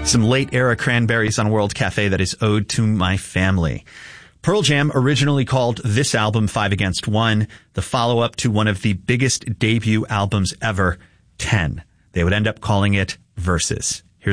Some late era Cranberries on World Cafe that is Ode to My Family. Pearl Jam originally called this album 5 Against 1, the follow-up to one of the biggest debut albums ever, 10. They would end up calling it Versus.